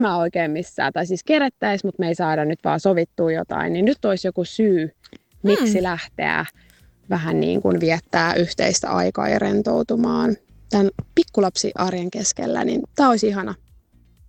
mä oikein missään. Tai siis kerättäisiin, mutta me ei saada nyt vaan sovittua jotain. Niin nyt olisi joku syy, miksi lähteä vähän niin kuin viettää yhteistä aikaa ja rentoutumaan tämän pikkulapsiarjen keskellä. Niin tämä olisi ihana.